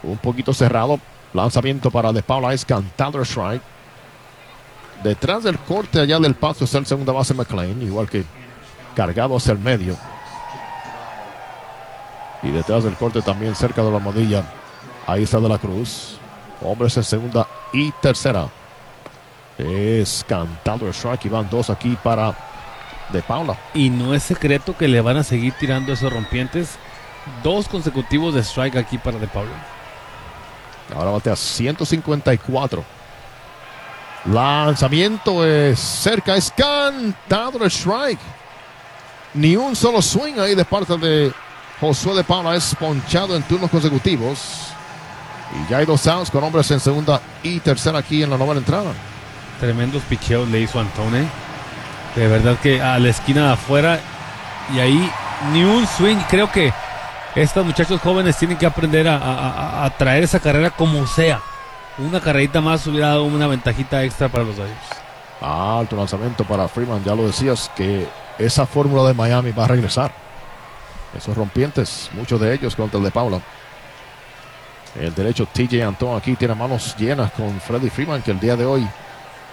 Un poquito cerrado. Lanzamiento para De Paula, es cantado strike. Detrás del corte allá del paso está el segunda base McLean, igual que cargado hacia el medio. Y detrás del corte también cerca de la almohadilla. Ahí está De la Cruz. Hombres en segunda y tercera. Es cantado strike y van dos aquí para De Paula. Y no es secreto que le van a seguir tirando esos rompientes. 2 consecutivos de strike aquí para De Paula. Ahora batea 154. Lanzamiento es cerca, es cantado el strike. Ni un solo swing ahí de parte de Josué De Paula. Es ponchado en turnos consecutivos. Y ya hay 2 outs con hombres en segunda y tercera aquí en la novena entrada. Tremendos picheos le hizo Antone. De verdad que a la esquina de afuera. Y ahí ni un swing. Creo que estos muchachos jóvenes tienen que aprender a traer esa carrera como sea. Una carrerita más hubiera dado una ventajita extra para los Dodgers. Alto lanzamiento para Freeman. Ya lo decías que esa fórmula de Miami va a regresar. Esos rompientes, muchos de ellos contra el De Paula. El derecho TJ Antone aquí tiene manos llenas con Freddie Freeman, que el día de hoy